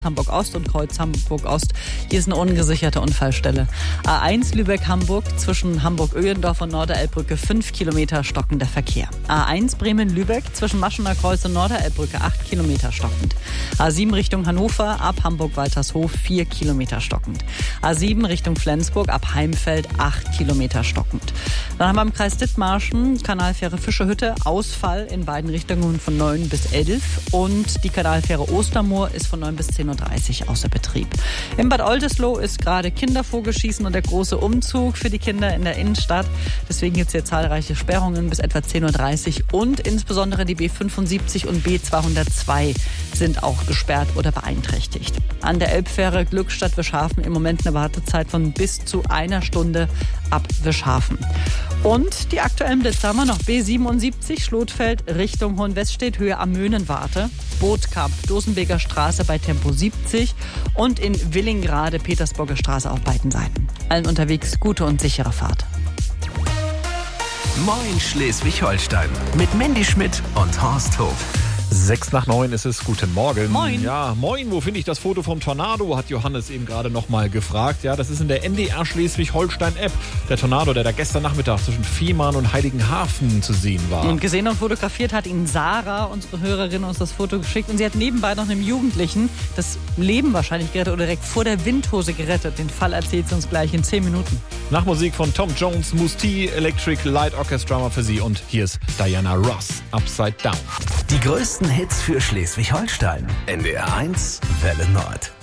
Hamburg-Ost und Kreuz Hamburg-Ost. Hier ist eine ungesicherte Unfallstelle. A1 Lübeck-Hamburg zwischen Hamburg-Öhendorf und Norderelbbrücke 5 Kilometer stockender Verkehr. A1 Bremen-Lübeck zwischen Maschener Kreuz und Norderelbbrücke 8 Kilometer stockend. A7 Richtung Hannover ab Hamburg-Waltershof 4 Kilometer stockend. A7 Richtung Flensburg ab Heimfeld 8 Kilometer stockend. Dann haben wir im Kreis Dithmarschen Kanalfähre Fischehütte Ausfall in beiden Richtungen von 9 bis 11 und die Kanalfähre Ostermoor ist von 9 bis 10:30 Uhr außer Betrieb. In Bad Oldesloe ist gerade Kindervogelschießen und der große Umzug für die Kinder in der Innenstadt. Deswegen gibt es hier zahlreiche Sperrungen bis etwa 10:30 Uhr und insbesondere die B75 und B202 sind auch gesperrt oder beeinträchtigt. An der Elbfähre Glückstadt-Wischhafen im Moment eine Wartezeit von bis zu 1 Stunde ab Wischhafen. Und die aktuellen Blitze haben wir noch. B77 Schlotfeld Richtung Hohenweststedt, Höhe am Möhnenwarte. Bootkamp, Dosenbeker Straße bei Tempo 70 und in Willingrade, Petersburger Straße auf beiden Seiten. Allen unterwegs gute und sichere Fahrt. Moin Schleswig-Holstein mit Mandy Schmidt und Horst Hof. 8:06 ist es. Guten Morgen. Moin. Ja, moin. Wo finde ich das Foto vom Tornado? Hat Johannes eben gerade nochmal gefragt. Ja, das ist in der NDR Schleswig-Holstein-App. Der Tornado, der da gestern Nachmittag zwischen Fehmarn und Heiligenhafen zu sehen war. Und gesehen und fotografiert hat ihn Sarah, unsere Hörerin, uns das Foto geschickt. Und sie hat nebenbei noch einem Jugendlichen das Leben wahrscheinlich gerettet oder direkt vor der Windhose gerettet. Den Fall erzählt sie uns gleich in 10 Minuten. Nach Musik von Tom Jones, Moose T, Electric Light Orchestra mal für Sie. Und hier ist Diana Ross, Upside Down. Die größten Hits für Schleswig-Holstein. NDR 1, Welle Nord.